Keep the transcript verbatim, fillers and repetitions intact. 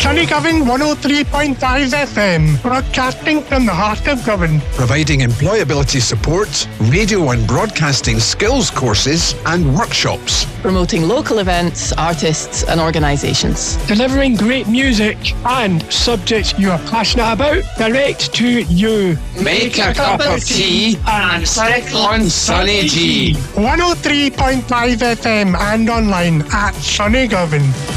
Sunnygovan one oh three point five F M, broadcasting from the heart of Govan. Providing employability support, radio and broadcasting skills courses and workshops. Promoting local events, artists and organisations. Delivering great music and subjects you are passionate about direct to you. Make a cup of tea and click on Sunny G. one oh three point five F M and online at Sunnygovan.